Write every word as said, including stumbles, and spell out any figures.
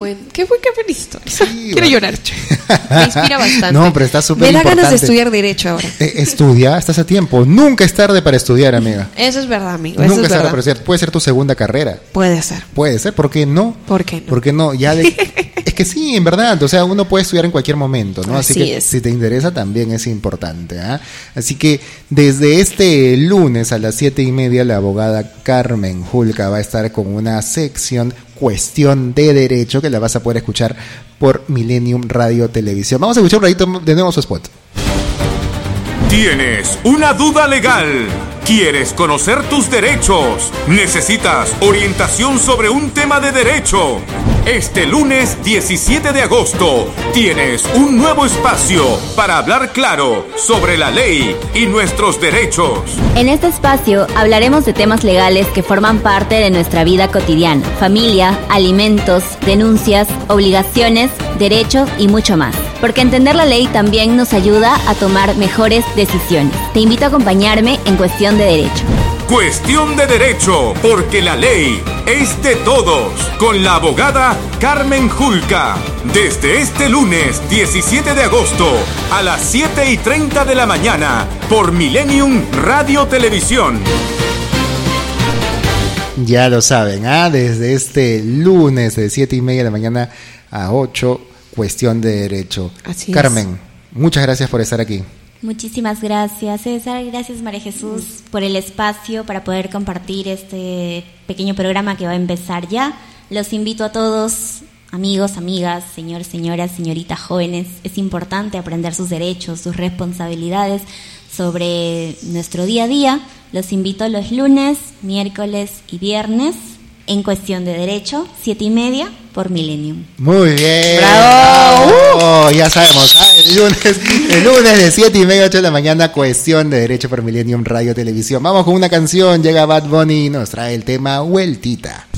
bueno. Qué buen qué feliz historia. Sí, quiero llorar. Me inspira bastante. No, pero está súper Me da importante. ganas de estudiar Derecho ahora. Eh, estudia, estás a tiempo. Nunca es tarde para estudiar, amiga. Eso es verdad, amigo. Nunca Eso es es tarde verdad. para estudiar. Puede ser tu segunda carrera. Puede ser. Puede ser, ¿por qué no? ¿Por qué no? ¿Por qué no? Ya de... Es que sí, en verdad, o sea, uno puede estudiar en cualquier momento, ¿no? Así, Así que es. si te interesa también es importante, ¿ah? Así que desde este lunes a las siete y media la abogada Carmen Julca va a estar con una sección Cuestión de Derecho que la vas a poder escuchar por Millennium Radio Televisión. Vamos a escuchar un ratito de nuevo su spot. ¿Tienes una duda legal? ¿Quieres conocer tus derechos? ¿Necesitas orientación sobre un tema de derecho? Este lunes diecisiete de agosto tienes un nuevo espacio para hablar claro sobre la ley y nuestros derechos. En este espacio hablaremos de temas legales que forman parte de nuestra vida cotidiana: familia, alimentos, denuncias, obligaciones, derechos y mucho más. Porque entender la ley también nos ayuda a tomar mejores decisiones. Te invito a acompañarme en Cuestión de Derecho. Cuestión de Derecho, porque la ley es de todos, con la abogada Carmen Julca. Desde este lunes diecisiete de agosto a las siete y treinta de la mañana por Millennium Radio Televisión. Ya lo saben, ¿ah? Desde este lunes de siete y media de la mañana a ocho, Cuestión de Derecho. Así Carmen, muchas gracias por estar aquí. Muchísimas gracias, César. Gracias, María Jesús, por el espacio para poder compartir este pequeño programa que va a empezar ya. Los invito a todos, amigos, amigas, señores, señoras, señoritas, jóvenes. Es importante aprender sus derechos, sus responsabilidades sobre nuestro día a día. Los invito los lunes, miércoles y viernes en Cuestión de Derecho, siete y media por Millennium. Muy bien. ¡Bravo! ¡Bravo! Ya sabemos, ¿ah? el lunes, el lunes de siete y media a ocho de la mañana, Cuestión de Derecho por Millennium Radio Televisión. Vamos con una canción, llega Bad Bunny y nos trae el tema Vueltita.